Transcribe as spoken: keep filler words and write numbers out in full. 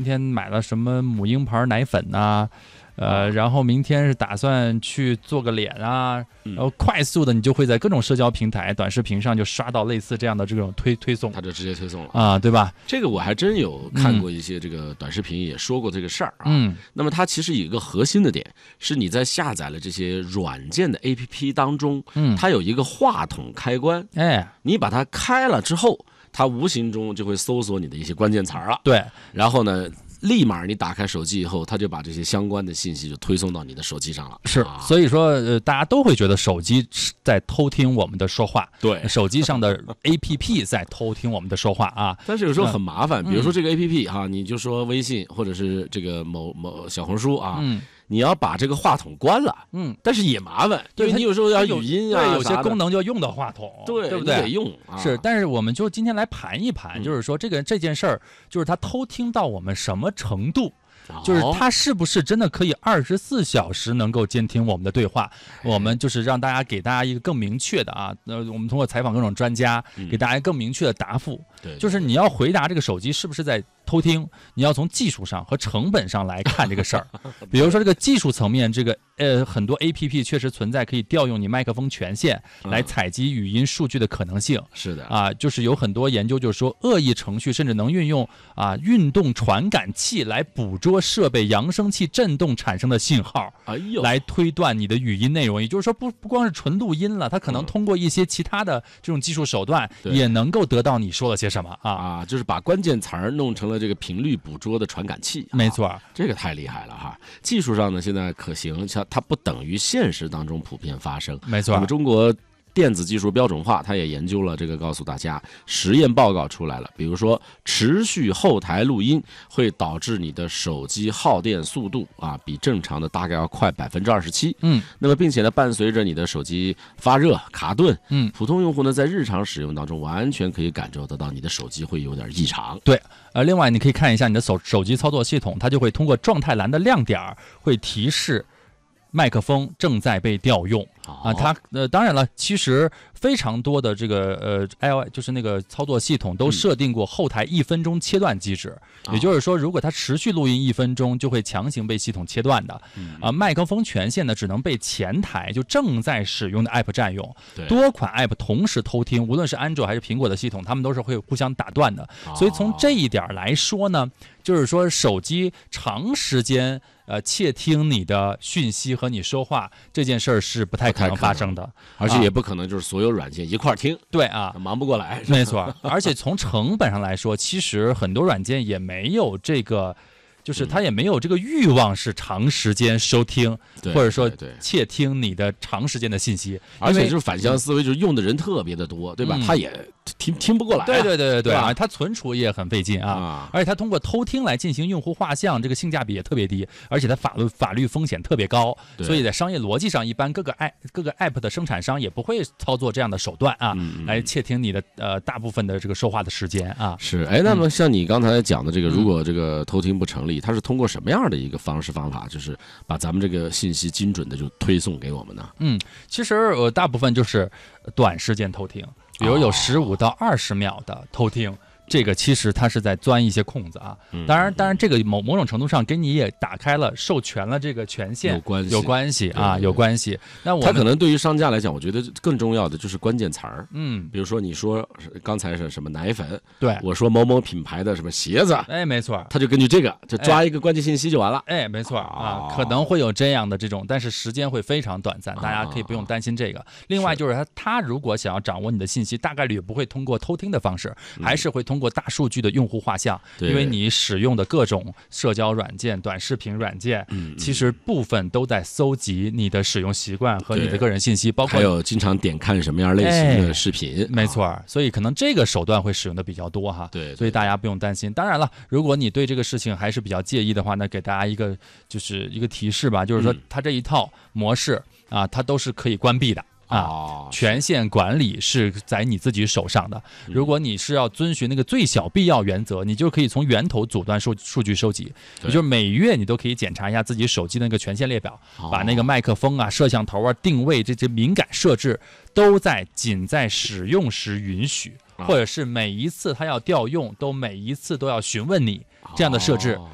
天买了什么母婴牌奶粉啊。呃，然后明天是打算去做个脸啊，然后快速的你就会在各种社交平台、短视频上就刷到类似这样的这种推推送， 他就直接推送了啊，对吧？ 这个我还真有看过一些这个短视频，也说过这个事儿啊。嗯，那么它其实有一个核心的点，是你在下载了这些软件的 A P P 当中，嗯，它有一个话筒开关，哎，你把它开了之后，它无形中就会搜索你的一些关键词儿了。 对， 然后呢？立马你打开手机以后，它就把这些相关的信息就推送到你的手机上了。 是，啊、所以说呃，大家都会觉得手机在偷听我们的说话， 对， 手机上的 A P P 在偷听我们的说话啊。 但是有时候很麻烦，嗯、比如说这个 A P P 哈、啊，你就说微信或者是这个某某小红书啊。嗯，你要把这个话筒关了，嗯，但是也麻烦，因为你有时候要语音啊， 对，有些功能就要用到话筒， 对， 对不对？ 得用、啊、 是，但是我们就今天来盘一盘，嗯、就是说这个这件事儿，就是他偷听到我们什么程度。就是他是不是真的可以二十四小时能够监听我们的对话？我们就是让大家给大家一个更明确的啊，呃，我们通过采访各种专家，给大家更明确的答复。 对， 就是你要回答这个手机是不是在偷听，你要从技术上和成本上来看这个事儿。比如说这个技术层面，这个呃很多 A P P 确实存在可以调用你麦克风权限来采集语音数据的可能性。 是的啊，就是有很多研究就是说，恶意程序甚至能运用啊运动传感器来捕捉设备扬声器振动产生的信号， 哎呦， 来推断你的语音内容。也就是说不，不不光是纯录音了，它可能通过一些其他的这种技术手段， 嗯、 也能够得到你说了些什么啊啊，就是把关键词儿弄成了这个频率捕捉的传感器。 没错、 啊，这个太厉害了哈！技术上呢，现在可行，它它不等于现实当中普遍发生。 没错， 我们中国电子技术标准化，它也研究了这个，告诉大家实验报告出来了。比如说，持续后台录音会导致你的手机耗电速度啊，比正常的大概要快百分之二十七。嗯，那么并且呢，伴随着你的手机发热、卡顿，嗯，普通用户呢在日常使用当中完全可以感受得到你的手机会有点异常。 对，呃，另外你可以看一下你的手手机操作系统，它就会通过状态栏的亮点会提示麦克风正在被调用啊，它呃当然了，其实非常多的这个呃 I O 就是那个操作系统都设定过后台一分钟切断机制，嗯、也就是说，如果它持续录音一分钟，就会强行被系统切断的。嗯、啊，麦克风权限呢，只能被前台就正在使用的 App 占用。多款 App 同时偷听，无论是安卓还是苹果的系统，它们都是会互相打断的。哦、所以从这一点来说呢，就是说手机长时间呃窃听你的讯息和你说话这件事儿是不太可能发生的， 而且也不可能就是所有软件一块儿听。 对啊， 忙不过来。 没错，而且从成本上来说，其实很多软件也没有这个。就是它也没有这个欲望是长时间收听， 嗯、 或者说窃听你的长时间的信息， 而且就是反向思维，就是用的人特别的多，对吧？ 嗯、 他也听听不过来、啊。 对对对对对啊，它存储也很费劲啊，啊而且它通过偷听来进行用户画像，这个性价比也特别低，而且它法律法律风险特别高，所以在商业逻辑上，一般各个 app 各个 app 的生产商也不会操作这样的手段啊，嗯、来窃听你的呃大部分的这个说话的时间啊。 是，哎，那么像你刚才讲的这个，如果这个偷听不成立。它是通过什么样的一个方式方法，就是把咱们这个信息精准的就推送给我们呢？ 嗯，其实呃大部分就是短时间偷听，比如有十五到二十秒的偷听。哦这个其实它是在钻一些空子啊，当然，当然这个某某种程度上跟你也打开了、授权了这个权限有关系， 有关系啊，有关系。那我它可能对于商家来讲，我觉得更重要的就是关键词儿。 嗯， 比如说你说刚才是什么奶粉， 对， 我说某某品牌的什么鞋子， 哎，没错， 他就根据这个就抓一个关键信息就完了。 哎，没错啊，可能会有这样的这种，但是时间会非常短暂，大家可以不用担心这个。另外就是他他如果想要掌握你的信息，大概率不会通过偷听的方式，还是会通过大数据的用户画像，因为你使用的各种社交软件、短视频软件，其实部分都在搜集你的使用习惯和你的个人信息，包括还有经常点看什么样类型的视频。 哎、没错，所以可能这个手段会使用的比较多哈。 对， 所以大家不用担心。当然了，如果你对这个事情还是比较介意的话，那给大家一个就是一个提示吧，就是说它这一套模式啊，它都是可以关闭的。啊，权限管理是在你自己手上的。如果你是要遵循那个最小必要原则，你就可以从源头阻断数数据收集，也就是每月你都可以检查一下自己手机的那个权限列表，把那个麦克风啊、摄像头啊、定位这些敏感设置都在仅在使用时允许，或者是每一次它要调用都每一次都要询问你。这样的设置，